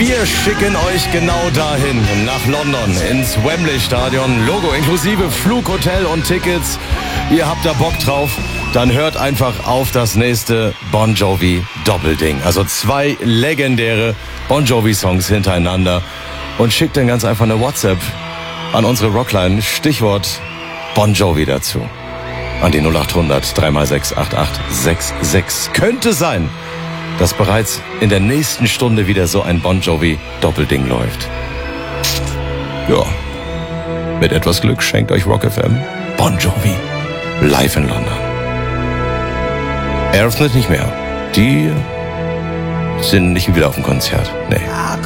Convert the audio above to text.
Wir schicken euch genau dahin, nach London, ins Wembley Stadion. Logo inklusive Flug, Hotel und Tickets. Ihr habt da Bock drauf? Dann hört einfach auf das nächste Bon Jovi Doppelding. Also 2 legendäre Bon Jovi Songs hintereinander. Und schickt dann ganz einfach eine WhatsApp an unsere Rockline. Stichwort Bon Jovi dazu. An die 0800 3x6 8866. Könnte sein, dass bereits in der nächsten Stunde wieder so ein Bon Jovi Doppelding läuft. Ja, mit etwas Glück schenkt euch Rock FM Bon Jovi live in London. Aerosmith nicht mehr. Die sind nicht wieder auf dem Konzert. Nee.